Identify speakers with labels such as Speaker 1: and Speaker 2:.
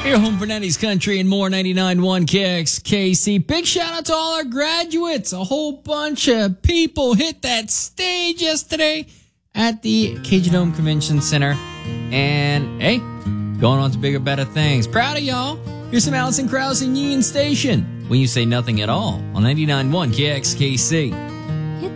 Speaker 1: Your home for 90s country and more. 99.1 KXKC. Big shout out to all our graduates. A whole bunch of people hit that stage yesterday at the Cajun Dome Convention Center. And hey, going on to bigger, better things. Proud of y'all. Here's some Alison Krauss and Union Station. When you say nothing at all on 99.1 KXKC.